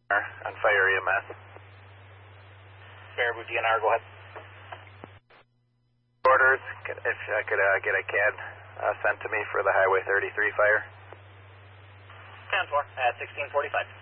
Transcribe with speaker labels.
Speaker 1: on Fire EMS.
Speaker 2: Baraboo DNR, go ahead.
Speaker 1: Orders, if I could get a CAD sent to me for the Highway 33 fire.
Speaker 2: 10-4 at 1645.